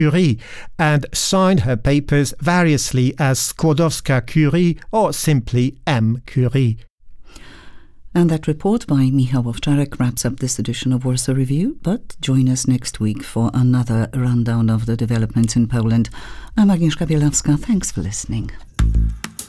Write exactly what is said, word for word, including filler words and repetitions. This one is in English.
Curie and signed her papers variously as Skłodowska-Curie or simply M. Curie. And that report by Michał Owczarek wraps up this edition of Warsaw Review, but join us next week for another rundown of the developments in Poland. I'm Agnieszka Bielawska. Thanks for listening.